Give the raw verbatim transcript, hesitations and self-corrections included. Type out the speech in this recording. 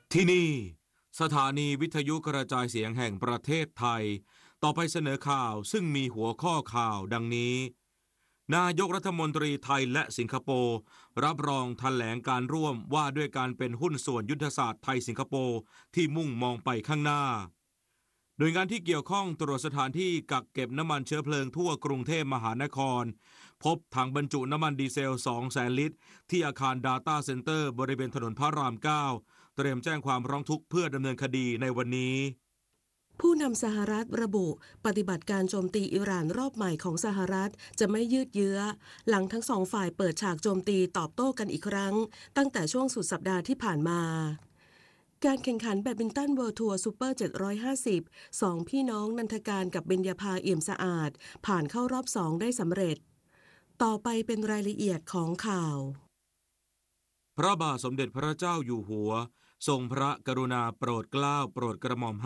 ที่นี่สถานีวิทยุกระจายเสียงแห่งประเทศไทยต่อไปเสนอข่าวซึ่งมีหัวข้อข่าวดังนี้นายกรัฐมนตรีไทยและสิงคโปร์รับรองแถลงการร่วมว่าด้วยการเป็นหุ้นส่วนยุทธศาสตร์ไทยสิงคโปร์ที่มุ่งมองไปข้างหน้าโดยงานที่เกี่ยวข้องตรวจสถานที่กักเก็บน้ำมันเชื้อเพลิงทั่วกรุงเทพมหานครพบถังบรรจุน้ำมันดีเซล สองแสน ลิตรที่อาคาร Data Center บริเวณถนนพระราม เก้า เตรียมแจ้งความร้องทุกข์เพื่อดำเนินคดีในวันนี้ผู้นำสหรัฐระบุปฏิบัติการโจมตีอิหร่านรอบใหม่ของสหรัฐจะไม่ยืดเยื้อหลังทั้งสองฝ่ายเปิดฉากโจมตีตอบโต้กันอีกครั้งตั้งแต่ช่วงสุดสัปดาห์ที่ผ่านมาการแข่งขันแบดมินตันเวิลด์ทัวร์ซูเปอร์เจ็ดร้อยห้าสิบสองพี่น้องนันทการกับเบญญาภาเอี่ยมสะอาดผ่านเข้ารอบสองได้สำเร็จต่อไปเป็นรายละเอียดของข่าวพระบาทสมเด็จพระเจ้าอยู่หัวทรงพระกรุณาโปรดเกล้าโปรดกระหม่อม